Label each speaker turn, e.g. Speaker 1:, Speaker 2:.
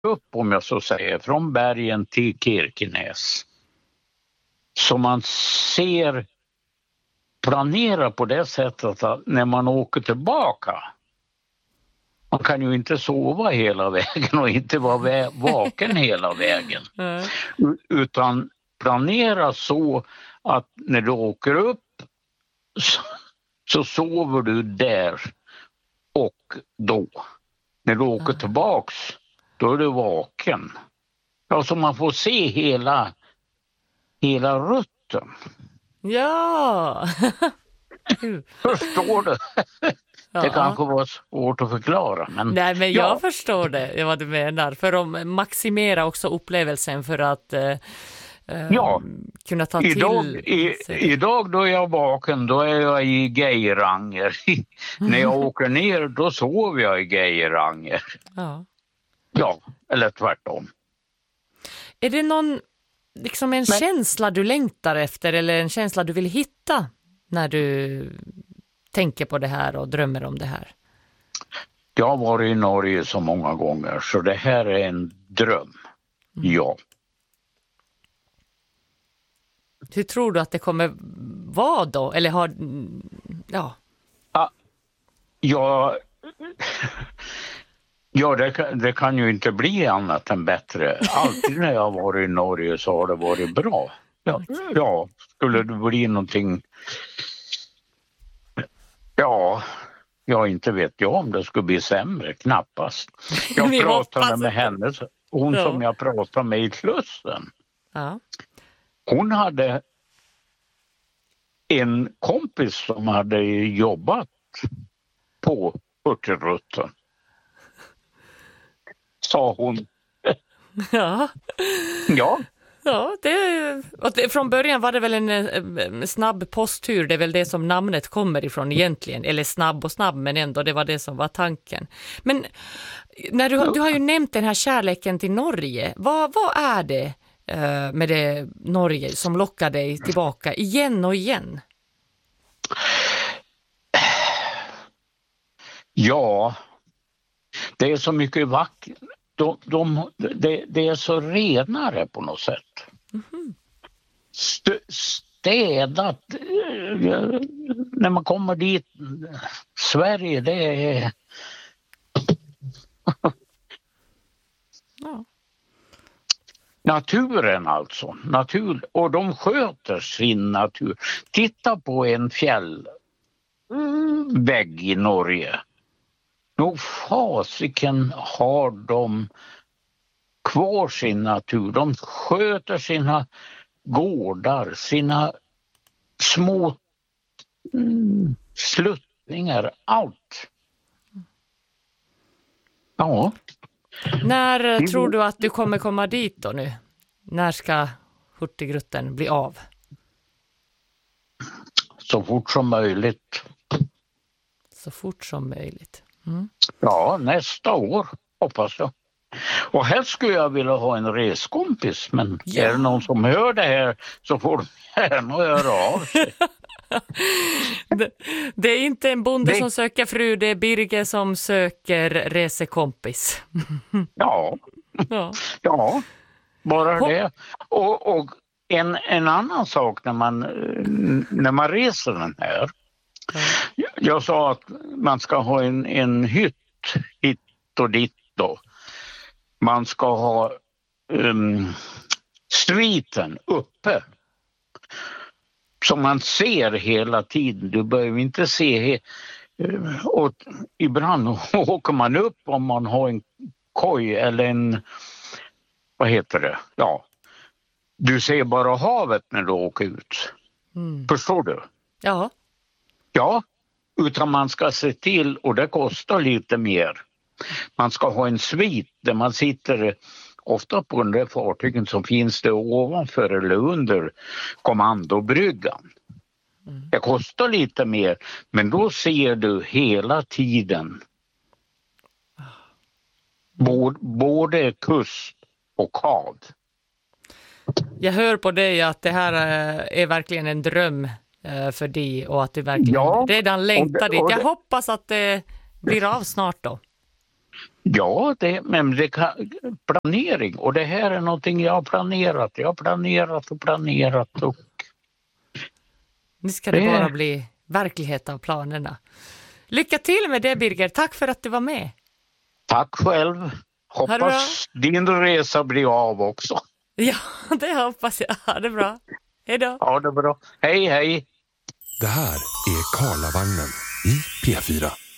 Speaker 1: upp, om jag så säger, från bergen till Kirkenes. Så man ser, planera på det sättet att när man åker tillbaka, man kan ju inte sova hela vägen och inte vara vaken hela vägen. Utan planera så att när du åker upp så sover du där och då. När du åker tillbaks, då är du vaken. Ja, så man får se hela rutten.
Speaker 2: Ja!
Speaker 1: Förstår du? Det kanske var svårt att förklara.
Speaker 2: Nej, men jag förstår det, vad du menar. För att maximera också upplevelsen för att kunna ta
Speaker 1: idag då är jag vaken, då är jag i Geiranger. När jag åker ner, då sover jag i Geiranger. Ja, eller tvärtom.
Speaker 2: Är det någon liksom en känsla du längtar efter eller en känsla du vill hitta när du tänker på det här och drömmer om det här?
Speaker 1: Jag har varit i Norge så många gånger så det här är en dröm. Ja.
Speaker 2: Hur tror du att det kommer vara då? Eller har...
Speaker 1: Ja, det kan ju inte bli annat än bättre. Alltid när jag har varit i Norge så har det varit bra. Ja, skulle det bli någonting... Ja, inte vet jag om det skulle bli sämre, knappast. Jag pratade med henne, hon som jag pratade med i Slussen.
Speaker 2: Ja.
Speaker 1: Hon hade en kompis som hade jobbat på Hurtigruten. Sa hon.
Speaker 2: Ja.
Speaker 1: Ja.
Speaker 2: Ja, från början var det väl en snabb posttur, det är väl det som namnet kommer ifrån egentligen, eller snabb, men ändå det var det som var tanken. Men när du har ju nämnt den här kärleken till Norge, vad är det med det Norge som lockar dig tillbaka igen och igen? Ja,
Speaker 1: det är så mycket vackert. Det är så renare på något sätt. Städat. När man kommer dit. Sverige, det är... Naturen alltså. Och de sköter sin natur. Titta på en fjällvägg i Norge. Nog fasiken har de kvar sin natur. De sköter sina gårdar, sina små sluttningar, allt. Ja.
Speaker 2: När tror du att du kommer komma dit då nu? När ska Hurtigruten bli av?
Speaker 1: Så fort som möjligt.
Speaker 2: Så fort som möjligt.
Speaker 1: Ja, nästa år hoppas jag. Och helst skulle jag vilja ha en reskompis, men är det någon som hör det här så får de gärna höra av sig.
Speaker 2: Det är inte en bonde som söker fru, det är Birge som söker resekompis.
Speaker 1: Ja, bara det. Och en annan sak när man reser den här. Jag sa att man ska ha en hytt hit och dit då. Man ska ha streeten uppe. Som man ser hela tiden. Du behöver inte se... och ibland åker man upp om man har en koj eller en... Vad heter det? Ja. Du ser bara havet när du åker ut. Förstår du?
Speaker 2: Ja.
Speaker 1: Ja, utan man ska se till, och det kostar lite mer. Man ska ha en svit där man sitter, ofta på den där fartygen som finns det ovanför eller under kommandobryggan. Det kostar lite mer, men då ser du hela tiden både kust och hav.
Speaker 2: Jag hör på dig att det här är verkligen en dröm för dig och att du verkligen redan längtar dit. Jag hoppas att det blir av snart då.
Speaker 1: Ja, men det kan, planering, och det här är någonting jag har planerat. Jag har planerat och
Speaker 2: Nu ska det bara bli verklighet av planerna. Lycka till med det, Birger. Tack för att du var med.
Speaker 1: Tack själv. Hoppas din resa blir av också.
Speaker 2: Ja, det hoppas jag. Ha det bra. Hej då.
Speaker 1: Ja, det är bra. Hej, hej.
Speaker 3: Det här är Karlavagnen i P4.